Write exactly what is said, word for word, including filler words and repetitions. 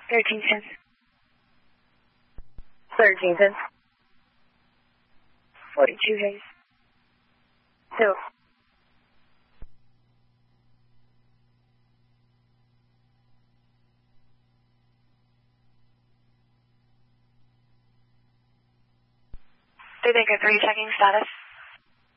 thirteen cents. thirteen cents. forty-two haze. Hill. Three Baker three, checking status.